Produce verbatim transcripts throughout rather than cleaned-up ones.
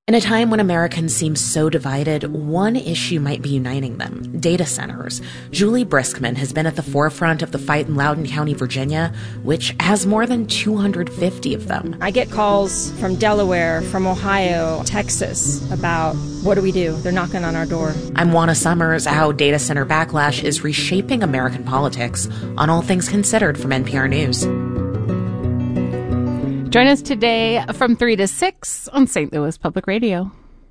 In a time when Americans seem so divided, one issue might be uniting them: data centers. Julie Briskman has been at the forefront of the fight in Loudoun County, Virginia, which has more than two hundred fifty of them. I get calls from Delaware, from Ohio, Texas about what do we do? They're knocking on our door. I'm Juana Summers. How data center backlash is reshaping American politics on All Things Considered from N P R News. Join us today from three to six on Saint Louis Public Radio.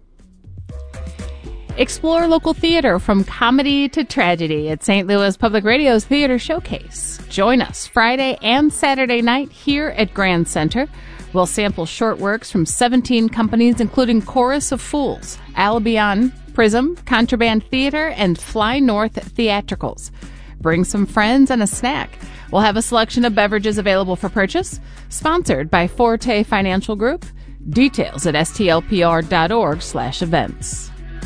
Explore local theater from comedy to tragedy at Saint Louis Public Radio's Theater Showcase. Join us Friday and Saturday night here at Grand Center. We'll sample short works from seventeen companies, including Chorus of Fools, Albion, Prism, Contraband Theater, and Fly North Theatricals. Bring some friends and a snack. We'll have a selection of beverages available for purchase. Sponsored by Forte Financial Group. Details at stlpr.org slash events.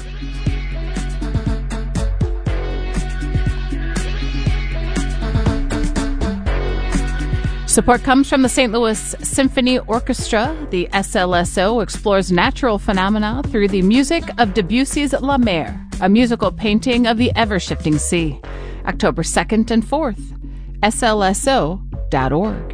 Support comes from the Saint Louis Symphony Orchestra. The S L S O explores natural phenomena through the music of Debussy's La Mer, a musical painting of the ever-shifting sea. October second and fourth. S L S O dot org.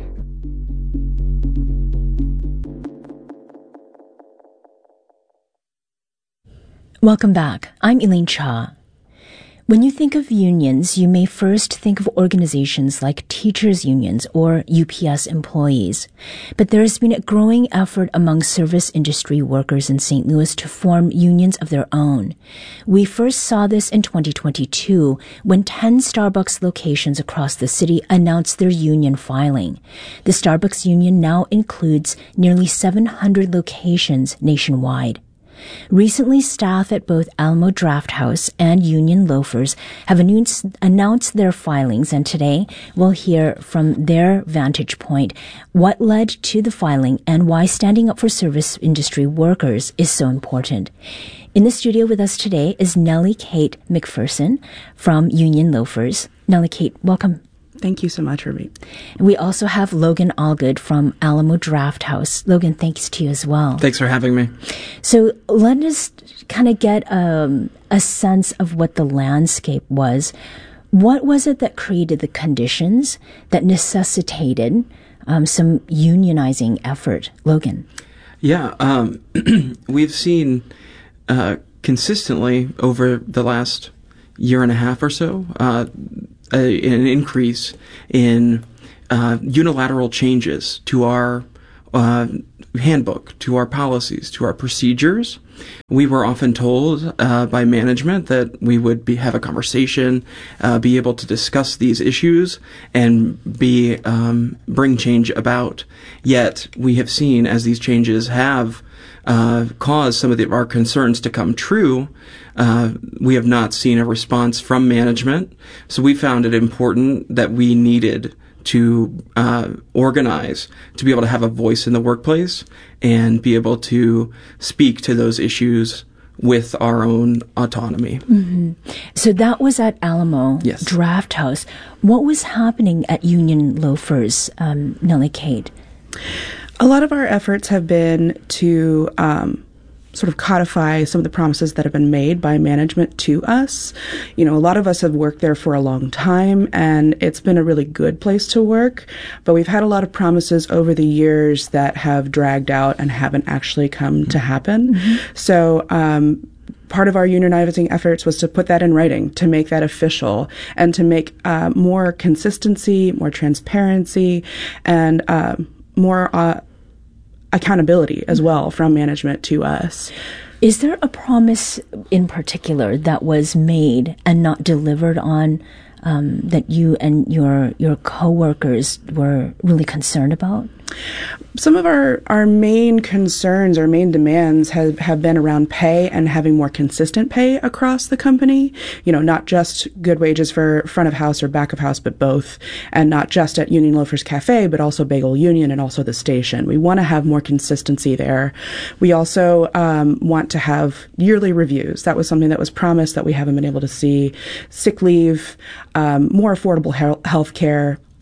Welcome back. I'm Elaine Cha. When you think of unions, you may first think of organizations like teachers' unions or U P S employees. But there has been a growing effort among service industry workers in Saint Louis to form unions of their own. We first saw this in twenty twenty-two when ten Starbucks locations across the city announced their union filing. The Starbucks union now includes nearly seven hundred locations nationwide. Recently, staff at both Alamo Drafthouse and Union Loafers have announced, announced their filings, and today we'll hear from their vantage point what led to the filing and why standing up for service industry workers is so important. In the studio with us today is Nellie Kate McPherson from Union Loafers. Nellie Kate, welcome. Thank you so much, Ruby. We also have Logan Allgood from Alamo Drafthouse. Logan, thanks to you as well. Thanks for having me. So let us kind of get um, a sense of what the landscape was. What was it that created the conditions that necessitated um, some unionizing effort? Logan. Yeah, um, we've seen uh, consistently over the last year and a half or so uh, A, an increase in uh, unilateral changes to our uh, handbook, to our policies, to our procedures. We were often told uh, by management that we would be, have a conversation, uh, be able to discuss these issues, and be um, bring change about. Yet we have seen, as these changes have uh, caused some of the, our concerns to come true, Uh, we have not seen a response from management. So we found it important that we needed to uh, organize, to be able to have a voice in the workplace and be able to speak to those issues with our own autonomy. Mm-hmm. So that was at Alamo yes. Drafthouse. What was happening at Union Loafers, um, Nellie Kate? A lot of our efforts have been to um, sort of codify some of the promises that have been made by management to us. You know, a lot of us have worked there for a long time, and it's been a really good place to work, but we've had a lot of promises over the years that have dragged out and haven't actually come to happen. Mm-hmm. So, um, part of our unionizing efforts was to put that in writing, to make that official, and to make uh, more consistency, more transparency, and uh, more uh, accountability as well from management to us. Is there a promise in particular that was made and not delivered on um, that you and your your coworkers were really concerned about? Some of our, our main concerns, our main demands have, have been around pay and having more consistent pay across the company. You know, not just good wages for front of house or back of house, but both. And not just at Union Loafers Cafe, but also Bagel Union and also the station. We want to have more consistency there. We also um, want to have yearly reviews. That was something that was promised that we haven't been able to see. Sick leave, um, more affordable he- health care,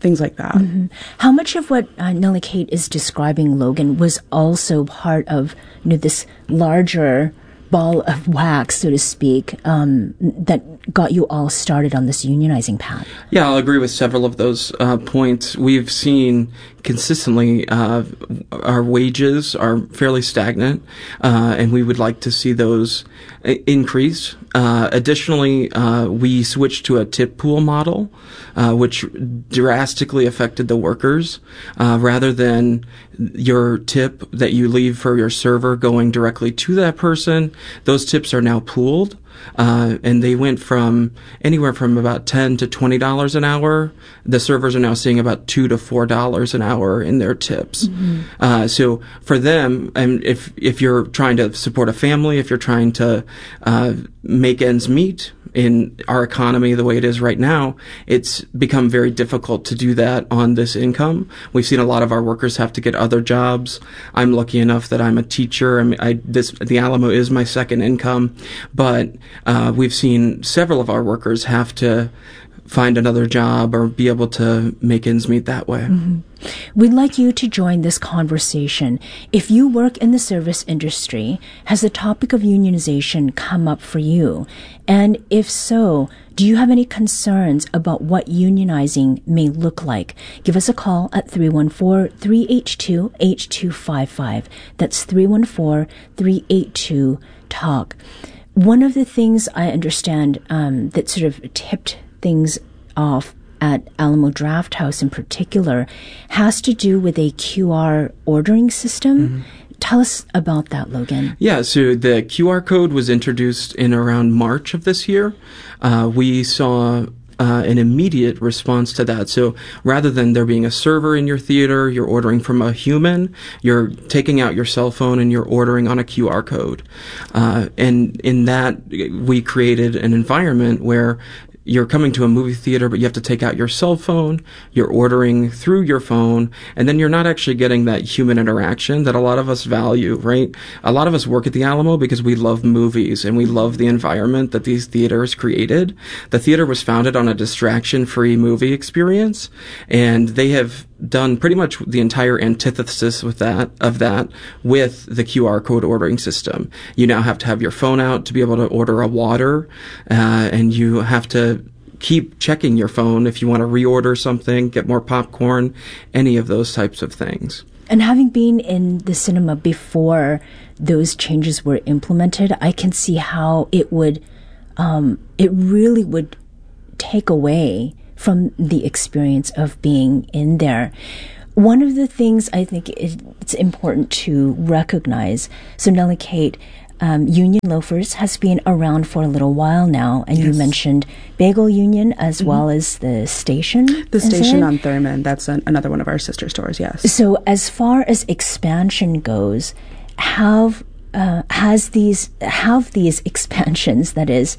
things like that. Mm-hmm. How much of what uh, Nellie Kate is describing, Logan, was also part of, you know, this larger ball of wax, so to speak, um, that got you all started on this unionizing path? Yeah, I'll agree with several of those uh, points. We've seen consistently uh, our wages are fairly stagnant, uh, and we would like to see those increase. Uh, additionally, uh, we switched to a tip pool model, uh, which drastically affected the workers. Uh, rather than your tip that you leave for your server going directly to that person, those tips are now pooled. Uh, and they went from anywhere from about ten to twenty dollars an hour. The servers are now seeing about two to four dollars an hour in their tips. Mm-hmm. Uh, so for them, and if if you're trying to support a family, if you're trying to uh, make ends meet in our economy the way it is right now, it's become very difficult to do that on this income. We've seen a lot of our workers have to get other jobs. I'm lucky enough that I'm a teacher. I mean, I, this, the Alamo is my second income, but uh, we've seen several of our workers have to find another job or be able to make ends meet that way. Mm-hmm. We'd like you to join this conversation. If you work in the service industry, has the topic of unionization come up for you? And if so, do you have any concerns about what unionizing may look like? Give us a call at three one four, three eight two, eight two five five. That's three one four, three eight two, talk. One of the things I understand um, that sort of tipped things off at Alamo Drafthouse in particular has to do with a Q R ordering system. Mm-hmm. Tell us about that, Logan. Yeah, so the Q R code was introduced in around March of this year. Uh, we saw uh, an immediate response to that. So rather than there being a server in your theater, you're ordering from a human, you're taking out your cell phone and you're ordering on a Q R code. Uh, and in that, we created an environment where you're coming to a movie theater, but you have to take out your cell phone, you're ordering through your phone, and then you're not actually getting that human interaction that a lot of us value, right? A lot of us work at the Alamo because we love movies and we love the environment that these theaters created. The theater was founded on a distraction-free movie experience, and they have done pretty much the entire antithesis with that of that with the Q R code ordering system. You now have to have your phone out to be able to order a water, uh, and you have to keep checking your phone if you want to reorder something, get more popcorn, any of those types of things. And having been in the cinema before those changes were implemented, I can see how it would, um, it really would take away from the experience of being in there. One of the things I think it's important to recognize, so Nellie Kate, um, Union Loafers has been around for a little while now, and yes. You mentioned Bagel Union as mm-hmm. well as the station. The station on Thurman, that's an, another one of our sister stores, yes. So as far as expansion goes, have uh, has these have these expansions, that is,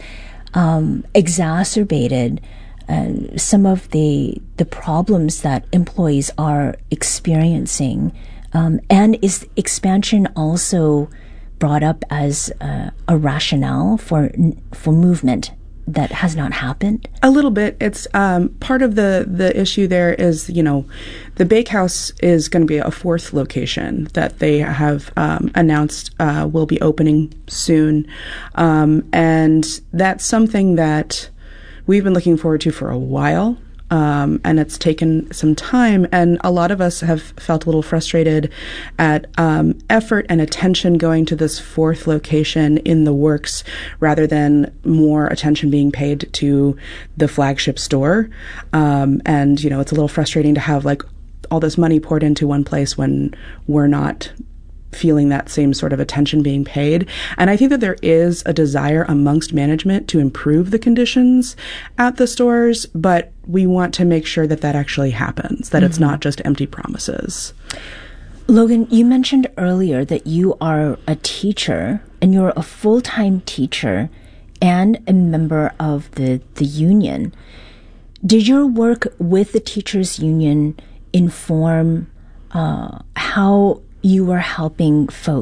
um, exacerbated Uh, some of the the problems that employees are experiencing, um, and is expansion also brought up as uh, a rationale for for movement that has not happened? A little bit. It's um, part of the the issue. There is, you know, the Bakehouse is going to be a fourth location that they have um, announced uh, will be opening soon, um, and that's something that we've been looking forward to for a while, um, and it's taken some time, and a lot of us have felt a little frustrated at um, effort and attention going to this fourth location in the works rather than more attention being paid to the flagship store. Um, and, you know, it's a little frustrating to have, like, all this money poured into one place when we're not feeling that same sort of attention being paid. And I think that there is a desire amongst management to improve the conditions at the stores, but we want to make sure that that actually happens, that mm-hmm. it's not just empty promises. Logan, you mentioned earlier that you are a teacher, and you're a full-time teacher and a member of the, the union. Did your work with the teachers' union inform uh, how you were helping folks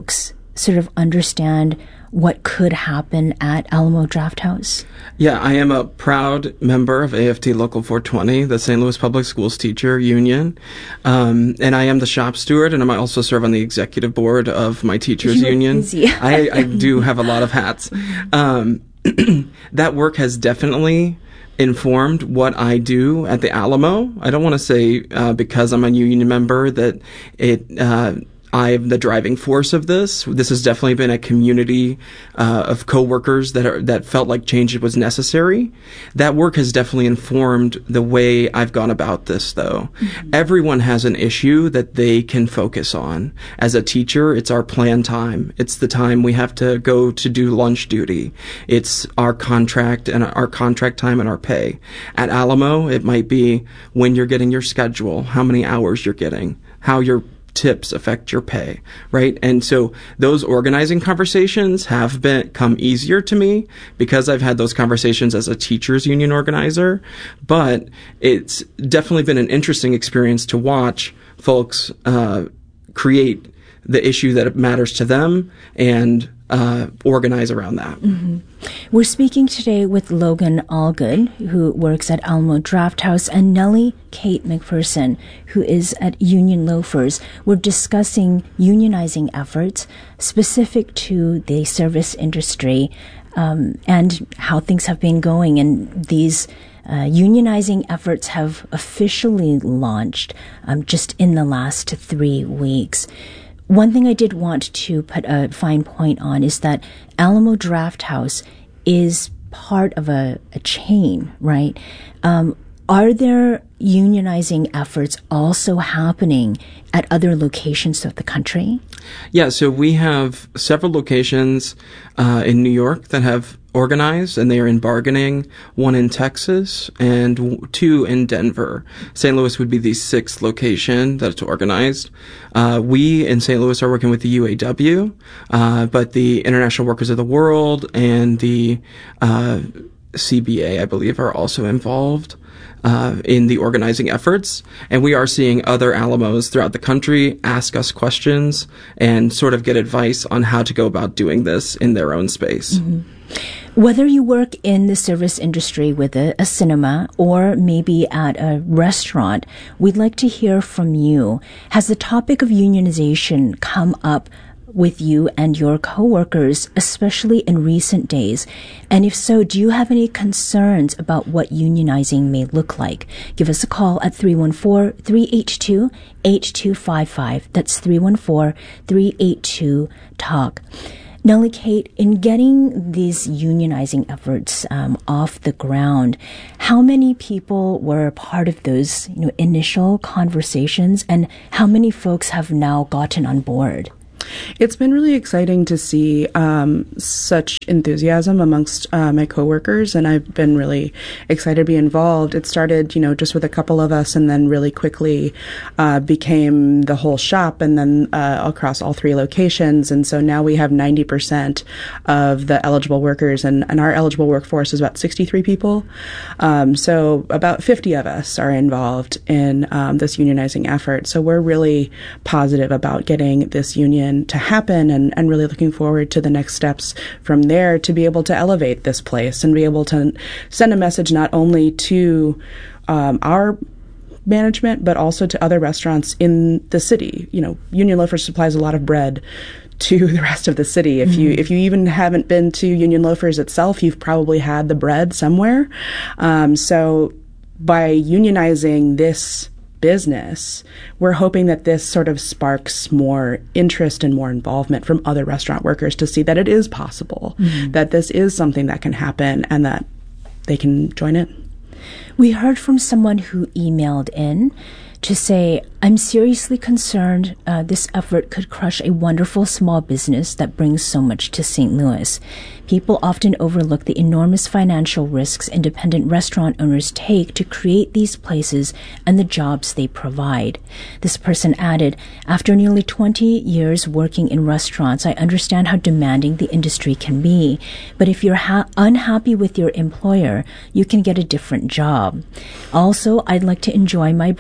sort of understand what could happen at Alamo Drafthouse? Yeah, I am a proud member of A F T Local four twenty, the Saint Louis Public Schools Teacher Union. Um, and I am the shop steward, and I also serve on the executive board of my teachers You're union. busy. I, I do have a lot of hats. Um, that work has definitely informed what I do at the Alamo. I don't want to say uh, because I'm a union member that it uh, I'm the driving force of this. This has definitely been a community uh, of coworkers that are, that felt like change was necessary. That work has definitely informed the way I've gone about this, though. Mm-hmm. Everyone has an issue that they can focus on. As a teacher, it's our plan time. It's the time we have to go to do lunch duty. It's our contract and our contract time and our pay. At Alamo, it might be when you're getting your schedule, how many hours you're getting, how your tips affect your pay, right? And so those organizing conversations have become easier to me because I've had those conversations as a teachers union organizer, but it's definitely been an interesting experience to watch folks uh, create the issue that matters to them and uh, organize around that. Mm-hmm. We're speaking today with Logan Allgood, who works at Alamo Drafthouse, and Nellie Kate McPherson, who is at Union Loafers. We're discussing unionizing efforts specific to the service industry um, and how things have been going. And these uh, unionizing efforts have officially launched um, just in the last three weeks. One thing I did want to put a fine point on is that Alamo Drafthouse is part of a, a chain, right? Um, are there unionizing efforts also happening at other locations of the country? Yeah, so we have several locations uh, in New York that have organized, and they are in bargaining, one in Texas and w- two in Denver. Saint Louis would be the sixth location that's organized. Uh, we in Saint Louis are working with the U A W, uh, but the International Workers of the World and the uh, C B A, I believe, are also involved uh, in the organizing efforts. And we are seeing other Alamos throughout the country ask us questions and sort of get advice on how to go about doing this in their own space. Mm-hmm. Whether you work in the service industry with a, a cinema or maybe at a restaurant, we'd like to hear from you. Has the topic of unionization come up with you and your coworkers, especially in recent days? And if so, do you have any concerns about what unionizing may look like? Give us a call at three one four, three eight two, eight two five five. That's three one four, three eight two, talk. Nellie Kate, in getting these unionizing efforts um, off the ground, how many people were part of those, you know, initial conversations, and how many folks have now gotten on board? It's been really exciting to see um, such enthusiasm amongst uh, my coworkers, and I've been really excited to be involved. It started, you know, just with a couple of us, and then really quickly uh, became the whole shop, and then uh, across all three locations. And so now we have ninety percent of the eligible workers, and, and our eligible workforce is about sixty-three people. Um, so about fifty of us are involved in um, this unionizing effort. So we're really positive about getting this union to happen, and, and really looking forward to the next steps from there to be able to elevate this place and be able to send a message not only to um, our management, but also to other restaurants in the city. You know, Union Loafers supplies a lot of bread to the rest of the city. If mm-hmm. you if you even haven't been to Union Loafers itself, you've probably had the bread somewhere. Um, so by unionizing this business, we're hoping that this sort of sparks more interest and more involvement from other restaurant workers to see that it is possible, mm-hmm. that this is something that can happen, and that they can join in. We heard from someone who emailed in to say, I'm seriously concerned uh, this effort could crush a wonderful small business that brings so much to Saint Louis. People often overlook the enormous financial risks independent restaurant owners take to create these places and the jobs they provide. This person added, after nearly twenty years working in restaurants, I understand how demanding the industry can be. But if you're ha- unhappy with your employer, you can get a different job. Also, I'd like to enjoy my breakfast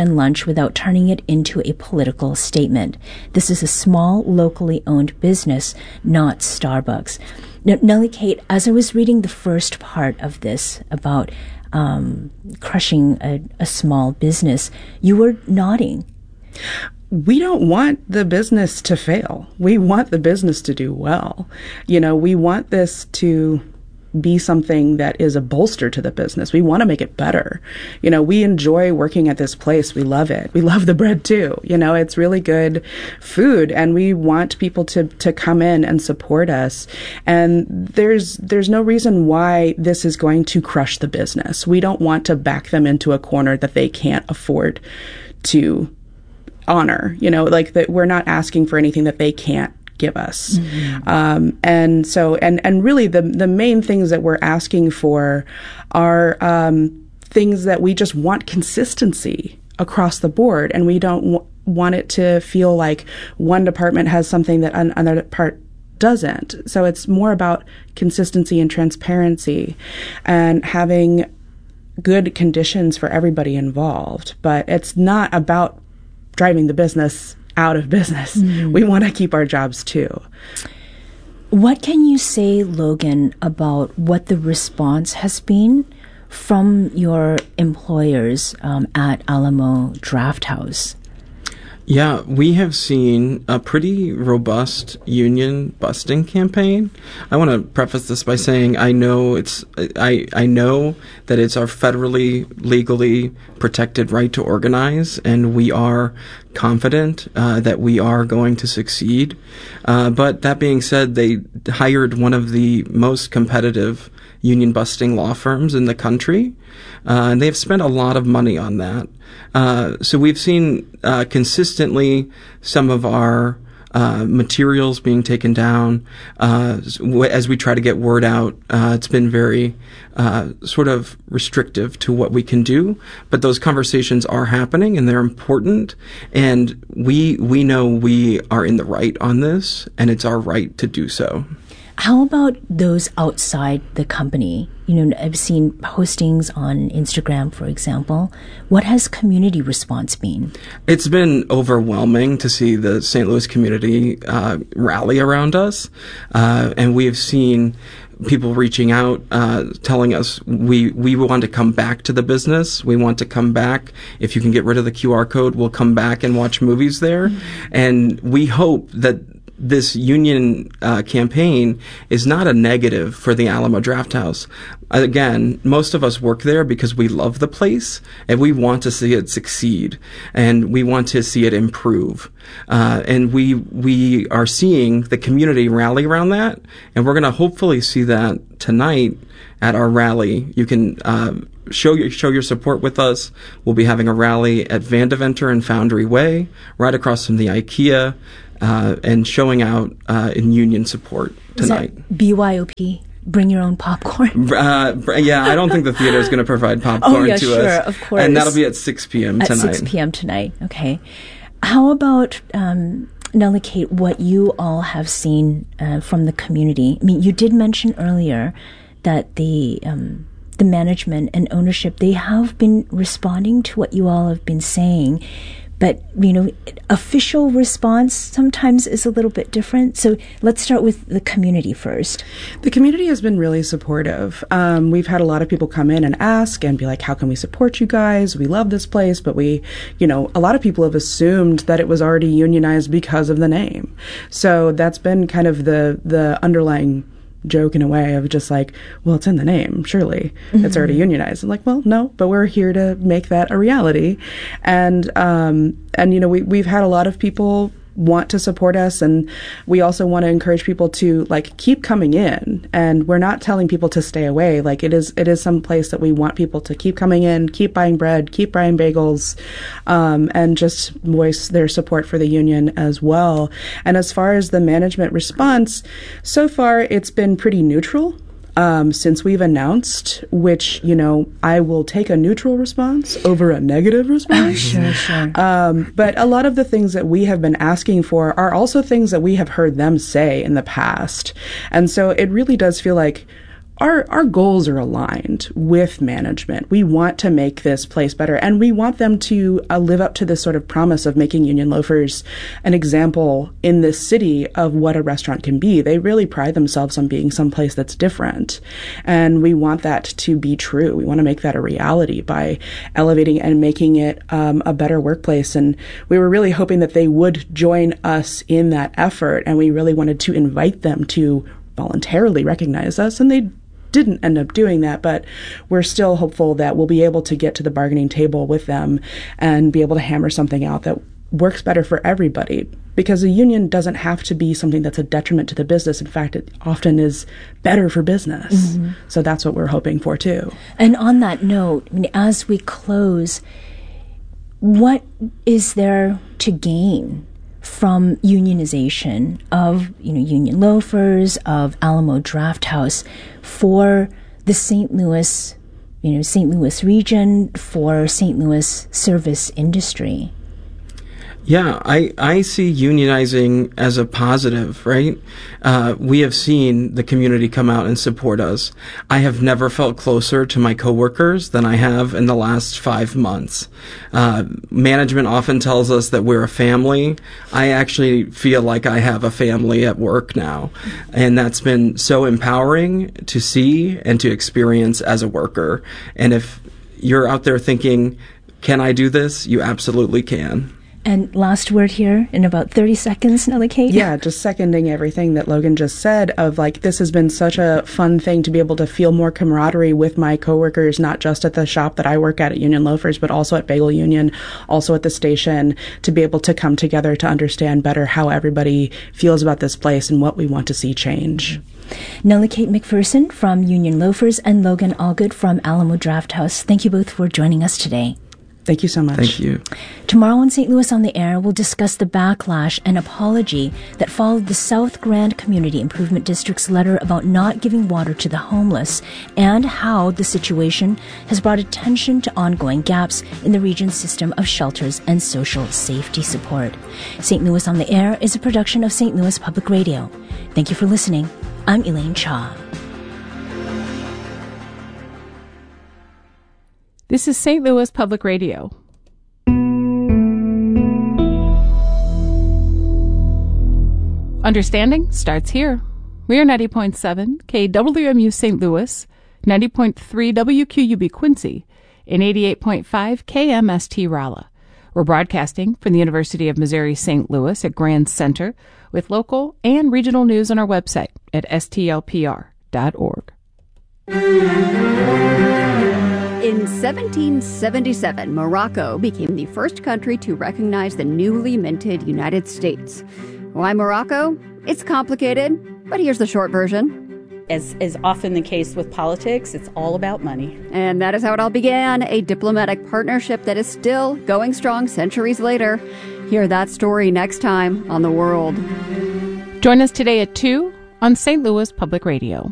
and lunch without turning it into a political statement. This is a small, locally owned business, not Starbucks. Now, Nellie Kate, as I was reading the first part of this about um, crushing a, a small business, you were nodding. We don't want the business to fail. We want the business to do well. You know, we want this to be something that is a bolster to the business. We want to make it better. You know, we enjoy working at this place. We love it. We love the bread too. You know, it's really good food, and we want people to to come in and support us. And there's there's no reason why this is going to crush the business. We don't want to back them into a corner that they can't afford to honor. You know, like that we're not asking for anything that they can't give us. Mm-hmm. Um, and so, and, and really the, the main things that we're asking for are, um, things that we just want consistency across the board. And we don't w- want it to feel like one department has something that an- another part doesn't. So it's more about consistency and transparency and having good conditions for everybody involved. But it's not about driving the business out of business. Mm. We want to keep our jobs too. What can you say, Logan, about what the response has been from your employers um, at Alamo Drafthouse? Yeah, we have seen a pretty robust union busting campaign. I want to preface this by saying I know it's I I know that it's our federally legally protected right to organize, and we are confident uh, that we are going to succeed. Uh, but that being said, they hired one of the most competitive union busting law firms in the country, uh, and they've spent a lot of money on that. Uh, so we've seen uh, consistently some of our uh, materials being taken down uh, as we try to get word out. Uh, it's been very uh, sort of restrictive to what we can do, but those conversations are happening and they're important. And we we know we are in the right on this, and it's our right to do so. How about those outside the company? You know, I've seen postings on Instagram, for example. What has community response been? It's been overwhelming to see the Saint Louis community uh, rally around us. Uh, and we have seen people reaching out, uh, telling us we, we want to come back to the business. We want to come back. If you can get rid of the Q R code, we'll come back and watch movies there. Mm-hmm. And we hope that this union uh, campaign is not a negative for the Alamo Drafthouse. Again, most of us work there because we love the place and we want to see it succeed and we want to see it improve. Uh, and we we are seeing the community rally around that, and we're going to hopefully see that tonight at our rally. You can uh, show your show your support with us. We'll be having a rally at Vandeventer and Foundry Way, right across from the IKEA. Uh, and showing out uh, in union support tonight. Is that B Y O P? Bring your own popcorn? Uh, yeah, I don't think the theater is going to provide popcorn oh, yeah, to sure, us. Of course. And that'll be at six p.m. At tonight. At six p.m. tonight, okay. How about, um, Nellie Kate, what you all have seen uh, from the community? I mean, you did mention earlier that the um, the management and ownership, they have been responding to what you all have been saying. But, you know, official response sometimes is a little bit different. So let's start with the community first. The community has been really supportive. Um, we've had a lot of people come in and ask and be like, how can we support you guys? We love this place. But we, you know, a lot of people have assumed that it was already unionized because of the name. So that's been kind of the, the underlying joke in a way of just like, well, it's in the name, surely mm-hmm. it's already unionized. I'm like, well, no, but we're here to make that a reality. And, um, and, you know, we, we've had a lot of people want to support us, and we also want to encourage people to like keep coming in, and we're not telling people to stay away. Like it is it is some place that we want people to keep coming in, keep buying bread, keep buying bagels, um, and just voice their support for the union as well. And as far as the management response, so far it's been pretty neutral. Um, since we've announced, which, you know, I will take a neutral response over a negative response. Oh, sure, sure. Um, but a lot of the things that we have been asking for are also things that we have heard them say in the past. And so it really does feel like our our goals are aligned with management. We want to make this place better, and we want them to uh, live up to this sort of promise of making Union Loafers an example in this city of what a restaurant can be. They really pride themselves on being someplace that's different, and we want that to be true. We want to make that a reality by elevating and making it um, a better workplace, and we were really hoping that they would join us in that effort, and we really wanted to invite them to voluntarily recognize us, and they didn't end up doing that, but we're still hopeful that we'll be able to get to the bargaining table with them and be able to hammer something out that works better for everybody, because a union doesn't have to be something that's a detriment to the business. In fact, it often is better for business. Mm-hmm. So that's what we're hoping for too. And on that note, I mean, as we close, what is there to gain from unionization of, you know, Union Loafers, of Alamo Drafthouse for the Saint Louis, you know, Saint Louis region, for Saint Louis service industry? Yeah, I, I see unionizing as a positive, right? Uh, we have seen the community come out and support us. I have never felt closer to my coworkers than I have in the last five months. Uh, management often tells us that we're a family. I actually feel like I have a family at work now. And that's been so empowering to see and to experience as a worker. And if you're out there thinking, can I do this? You absolutely can. And last word here in about thirty seconds, Nellie Kate. Yeah, just seconding everything that Logan just said of like, this has been such a fun thing to be able to feel more camaraderie with my coworkers, not just at the shop that I work at at Union Loafers, but also at Bagel Union, also at the station, to be able to come together to understand better how everybody feels about this place and what we want to see change. Nellie Kate McPherson from Union Loafers and Logan Allgood from Alamo Drafthouse, thank you both for joining us today. Thank you so much. Thank you. Tomorrow on Saint Louis on the Air, we'll discuss the backlash and apology that followed the South Grand Community Improvement District's letter about not giving water to the homeless, and how the situation has brought attention to ongoing gaps in the region's system of shelters and social safety support. Saint Louis on the Air is a production of Saint Louis Public Radio. Thank you for listening. I'm Elaine Cha. This is Saint Louis Public Radio. Understanding starts here. We are ninety point seven K W M U Saint Louis, ninety point three W Q U B Quincy, and eighty-eight point five K M S T Rolla. We're broadcasting from the University of Missouri Saint Louis at Grand Center with local and regional news on our website at S T L P R dot org. In seventeen seventy-seven, Morocco became the first country to recognize the newly minted United States. Why Morocco? It's complicated, but here's the short version. As is often the case with politics, it's all about money. And that is how it all began, a diplomatic partnership that is still going strong centuries later. Hear that story next time on The World. Join us today at two on Saint Louis Public Radio.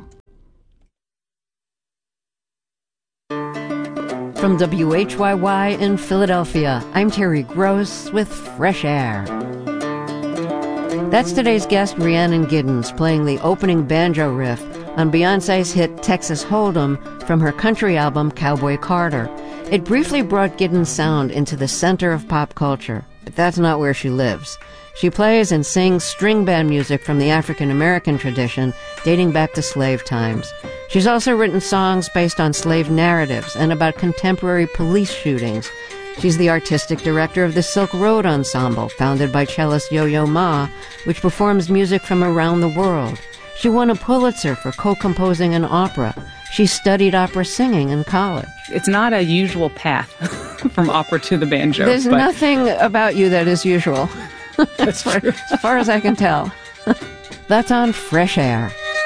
From W H Y Y in Philadelphia, I'm Terry Gross with Fresh Air. That's today's guest, Rhiannon Giddens, playing the opening banjo riff on Beyonce's hit Texas Hold'em from her country album Cowboy Carter. It briefly brought Giddens' sound into the center of pop culture, but that's not where she lives. She plays and sings string band music from the African-American tradition dating back to slave times. She's also written songs based on slave narratives and about contemporary police shootings. She's the artistic director of the Silk Road Ensemble, founded by cellist Yo-Yo Ma, which performs music from around the world. She won a Pulitzer for co-composing an opera. She studied opera singing in college. It's not a usual path from opera to the banjo. There's but... nothing about you that is usual. That's as, far, as far as I can tell. That's on Fresh Air.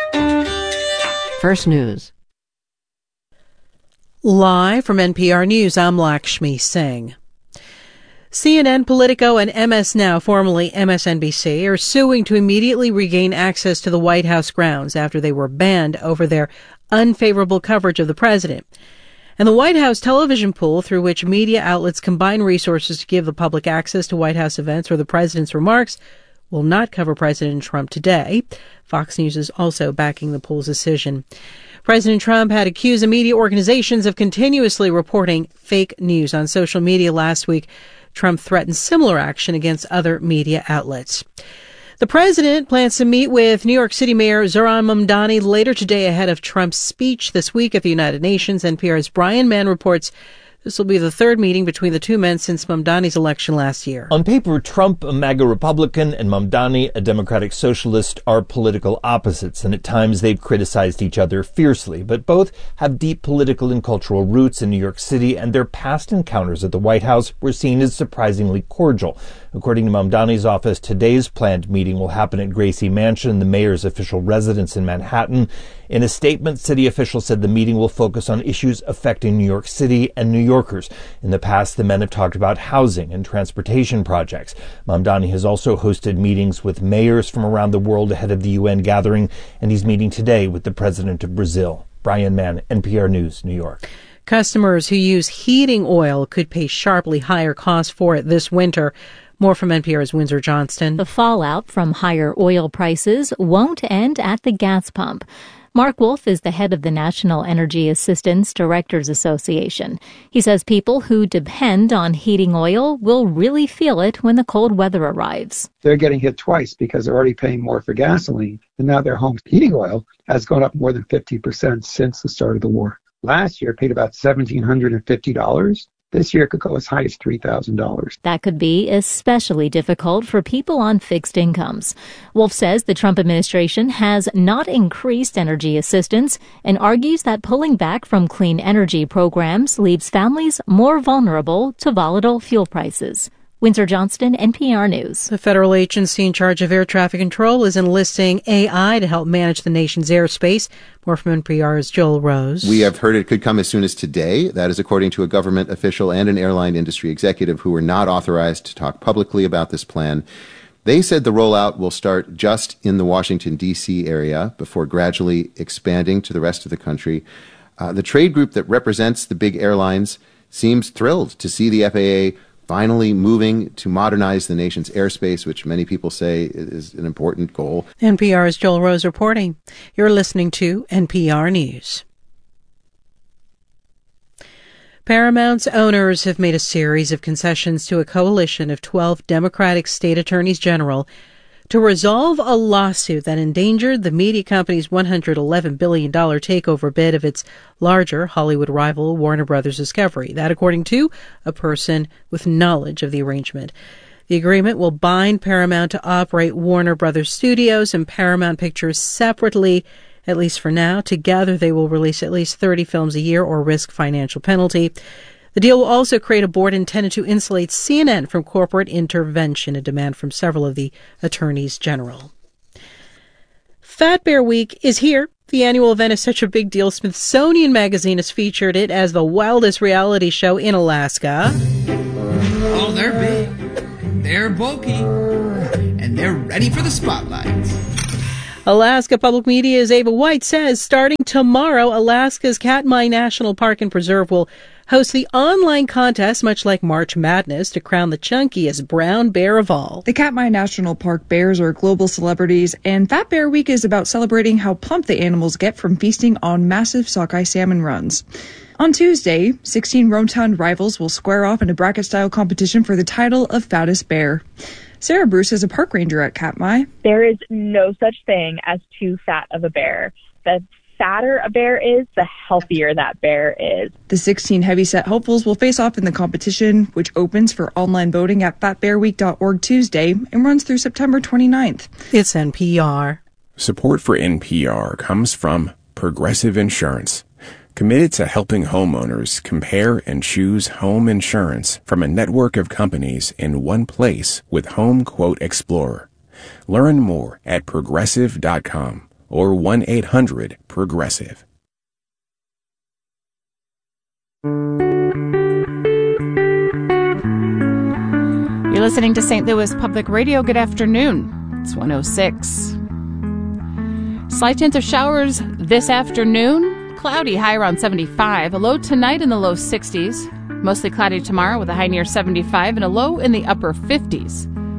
First News. Live from N P R News, I'm Lakshmi Singh. C N N, Politico, and M S Now, formerly M S N B C, are suing to immediately regain access to the White House grounds after they were banned over their unfavorable coverage of the president. And the White House television pool, through which media outlets combine resources to give the public access to White House events or the president's remarks, will not cover President Trump today. Fox News is also backing the poll's decision. President Trump had accused the media organizations of continuously reporting fake news on social media last week. Trump threatened similar action against other media outlets. The president plans to meet with New York City Mayor Zohran Mamdani later today ahead of Trump's speech this week at the United Nations. N P R's Brian Mann reports this will be the third meeting between the two men since Mamdani's election last year. On paper, Trump, a MAGA Republican, and Mamdani, a Democratic Socialist, are political opposites, and at times they've criticized each other fiercely. But both have deep political and cultural roots in New York City, and their past encounters at the White House were seen as surprisingly cordial. According to Mamdani's office, today's planned meeting will happen at Gracie Mansion, the mayor's official residence in Manhattan. In a statement, city officials said the meeting will focus on issues affecting New York City and New Yorkers. In the past, the men have talked about housing and transportation projects. Mamdani has also hosted meetings with mayors from around the world ahead of the U N gathering, and he's meeting today with the president of Brazil. Brian Mann, N P R News, New York. Customers who use heating oil could pay sharply higher costs for it this winter. More from N P R's Windsor Johnston. The fallout from higher oil prices won't end at the gas pump. Mark Wolf is the head of the National Energy Assistance Directors Association. He says people who depend on heating oil will really feel it when the cold weather arrives. They're getting hit twice because they're already paying more for gasoline, and now their home heating oil has gone up more than fifty percent since the start of the war. Last year, it paid about one thousand seven hundred fifty dollars. This year, it could go as high as three thousand dollars. That could be especially difficult for people on fixed incomes. Wolf says the Trump administration has not increased energy assistance and argues that pulling back from clean energy programs leaves families more vulnerable to volatile fuel prices. Windsor Johnston, N P R News. The federal agency in charge of air traffic control is enlisting A I to help manage the nation's airspace. More from N P R's Joel Rose. We have heard it could come as soon as today. That is according to a government official and an airline industry executive who were not authorized to talk publicly about this plan. They said the rollout will start just in the Washington, D C area before gradually expanding to the rest of the country. Uh, the trade group that represents the big airlines seems thrilled to see the F A A finally moving to modernize the nation's airspace, which many people say is an important goal. N P R's Joel Rose reporting. You're listening to N P R News. Paramount's owners have made a series of concessions to a coalition of twelve Democratic state attorneys general to resolve a lawsuit that endangered the media company's one hundred eleven billion dollars takeover bid of its larger Hollywood rival, Warner Brothers Discovery. That, according to a person with knowledge of the arrangement. The agreement will bind Paramount to operate Warner Brothers Studios and Paramount Pictures separately, at least for now. Together, they will release at least thirty films a year or risk financial penalty. The deal will also create a board intended to insulate C N N from corporate intervention, a demand from several of the attorneys general. Fat Bear Week is here. The annual event is such a big deal, Smithsonian Magazine has featured it as the wildest reality show in Alaska. Oh, they're big, they're bulky, and they're ready for the spotlight. Alaska Public Media's Ava White says starting tomorrow, Alaska's Katmai National Park and Preserve will host the online contest, much like March Madness, to crown the chunkiest brown bear of all. The Katmai National Park bears are global celebrities, and Fat Bear Week is about celebrating how plump the animals get from feasting on massive sockeye salmon runs. On Tuesday, sixteen rotund rivals will square off in a bracket-style competition for the title of fattest bear. Sarah Bruce is a park ranger at Katmai. There is no such thing as too fat of a bear. The fatter a bear is, the healthier that bear is. The sixteen heavyset hopefuls will face off in the competition, which opens for online voting at fat bear week dot org Tuesday and runs through September twenty-ninth. It's N P R. Support for N P R comes from Progressive Insurance, committed to helping homeowners compare and choose home insurance from a network of companies in one place with Home Quote Explorer. Learn more at progressive dot com. or one eight hundred progressive. You're listening to Saint Louis Public Radio. Good afternoon. It's one oh six. Slight chance of showers this afternoon. Cloudy, high around seventy-five. A low tonight in the low sixties. Mostly cloudy tomorrow with a high near seventy-five and a low in the upper fifties.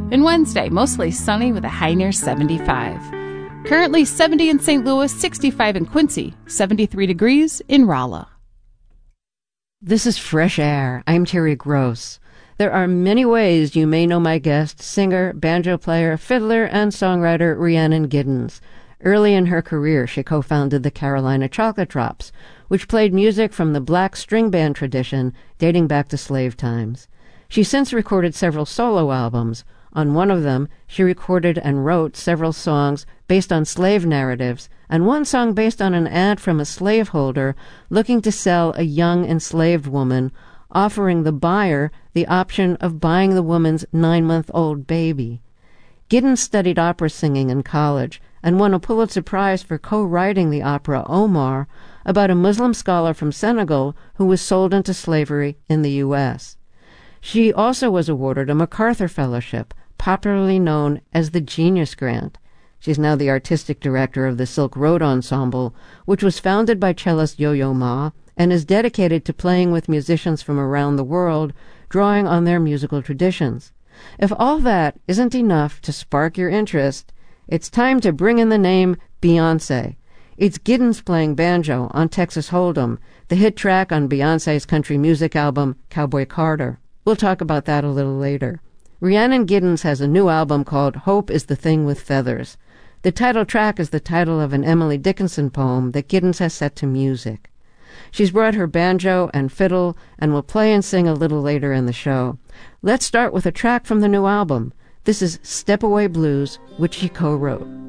And Wednesday, mostly sunny with a high near seventy-five. Currently seventy in Saint Louis, sixty-five in Quincy, seventy-three degrees in Rolla. This is Fresh Air. I'm Terry Gross. There are many ways you may know my guest, singer, banjo player, fiddler, and songwriter Rhiannon Giddens. Early in her career, she co-founded the Carolina Chocolate Drops, which played music from the black string band tradition dating back to slave times. She since recorded several solo albums. On one of them, she recorded and wrote several songs based on slave narratives, and one song based on an ad from a slaveholder looking to sell a young enslaved woman, offering the buyer the option of buying the woman's nine-month-old baby. Giddens studied opera singing in college and won a Pulitzer Prize for co-writing the opera Omar, about a Muslim scholar from Senegal who was sold into slavery in the U S She also was awarded a MacArthur Fellowship, popularly known as the Genius Grant. She's now the artistic director of the Silk Road Ensemble, which was founded by cellist Yo-Yo Ma and is dedicated to playing with musicians from around the world, drawing on their musical traditions. If all that isn't enough to spark your interest, it's time to bring in the name Beyoncé. It's Giddens playing banjo on Texas Hold'em, the hit track on Beyoncé's country music album Cowboy Carter. We'll talk about that a little later. Rhiannon Giddens has a new album called Hope is the Thing with Feathers. The title track is the title of an Emily Dickinson poem that Giddens has set to music. She's brought her banjo and fiddle and will play and sing a little later in the show. Let's start with a track from the new album. This is Step Away Blues, which she co-wrote.